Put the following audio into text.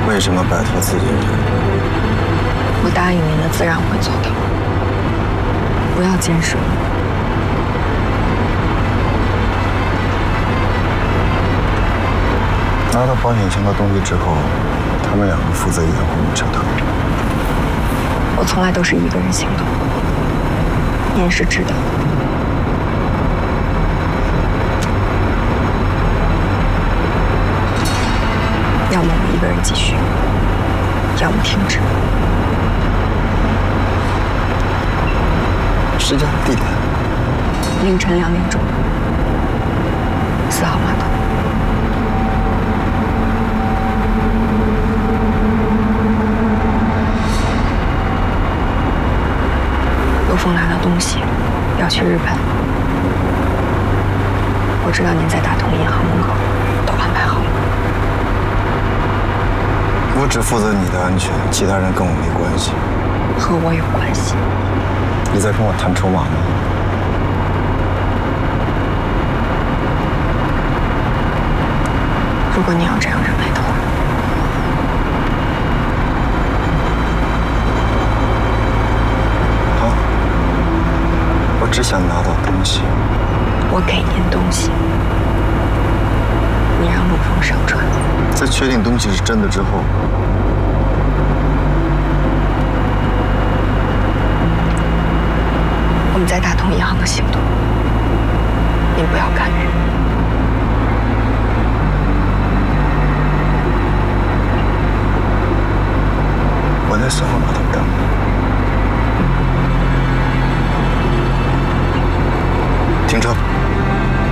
为什么摆脱自己人？ 我答应您的，自然会做到。不要监视我。 拿到保险箱的东西之后，他们两个负责掩护你撤退。 我从来都是一个人行动，您是知道的。要么我一个人继续，要么停止。 时间、地点， 凌晨2点钟，4号码头。有风拿到东西，要去日本。我知道您在大同银行门口都安排好了。 我只负责你的安全，其他人跟我没关系。 和我有关系。 你在跟我谈筹码吗？ 如果你要这样认为的话。 好，我只想拿到东西。 我给您东西，你让陆枫上船。 在确定东西是真的之后， 我们在大同银行的行动，您不要干预。